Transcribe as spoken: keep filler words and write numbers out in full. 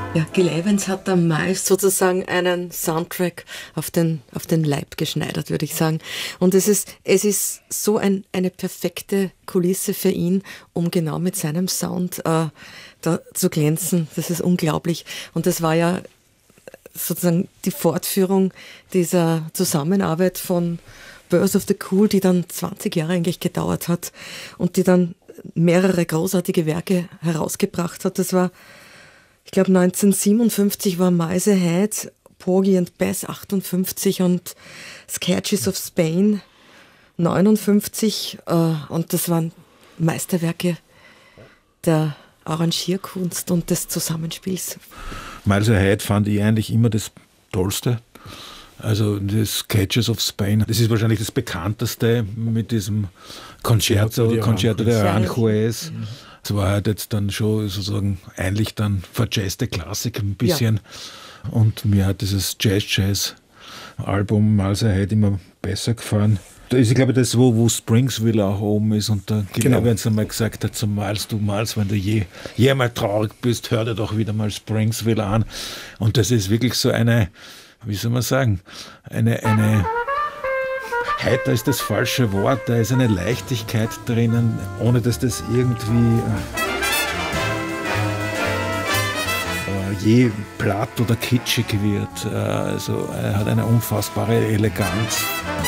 Ja, Gil Evans hat da Miles sozusagen einen Soundtrack auf den, auf den Leib geschneidert, würde ich sagen. Und es ist, es ist so ein, eine perfekte Kulisse für ihn, um genau mit seinem Sound äh, da zu glänzen. Das ist unglaublich. Und das war ja sozusagen die Fortführung dieser Zusammenarbeit von Birth of the Cool, die dann zwanzig Jahre eigentlich gedauert hat und die dann mehrere großartige Werke herausgebracht hat. Das war, ich glaube, neunzehnhundertsiebenundfünfzig war Miles Ahead, Porgy and Bess achtundfünfzig und Sketches of Spain neunundfünfzig. Äh, und das waren Meisterwerke der Arrangierkunst und des Zusammenspiels. Miles Ahead fand ich eigentlich immer das Tollste. Also das Sketches of Spain, das ist wahrscheinlich das bekannteste mit diesem Concerto, Concerto de Aranjuez. Mhm. Das war halt jetzt dann schon sozusagen eigentlich dann verjazzte Klassik ein bisschen. Ja. Und mir hat dieses Jazz-Jazz-Album Miles Ahead immer besser gefallen. Da ist, ich glaube, das, wo, wo Springsville auch oben ist und da genau, wenn es einmal gesagt hat, so Miles, du Miles, wenn du je, je mal traurig bist, hör dir doch wieder mal Springsville an. Und das ist wirklich so eine, wie soll man sagen, eine, eine heiter ist das falsche Wort, da ist eine Leichtigkeit drinnen, ohne dass das irgendwie äh, je platt oder kitschig wird. Äh, also er hat eine unfassbare Eleganz.